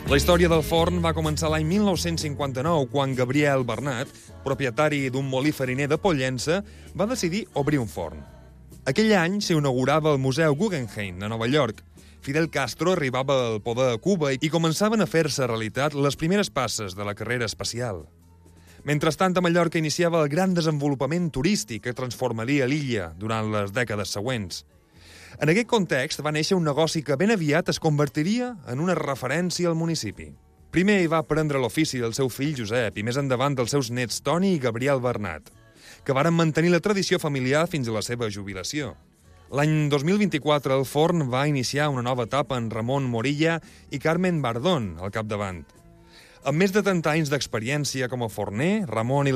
La història del forn va començar l'any 1959, quan Gabriel Bernat, propietari d'un molí fariner de Pollença, va decidir obrir un forn. Aquell any s'inaugurava el Museu Guggenheim, a Nova York. Fidel Castro arribava al poder a Cuba i començaven a fer-se realitat les primeres passes de la carrera espacial. Mentrestant, a Mallorca iniciava el gran desenvolupament turístic que transformaria l'illa durant les dècades següents. En aquest context va néixer un negoci que ben aviat es convertiria en una referència al municipi. Primer hi va prendre l'ofici del seu fill Josep i més endavant dels seus nets Toni i Gabriel Bernat, que varen mantenir la tradició familiar fins a la seva jubilació. L'any 2024 el forn va iniciar una nova etapa amb Ramon Morilla i Carmen Bardón al capdavant. Amb més de 30 anys d'experiència com a forner, Ramon i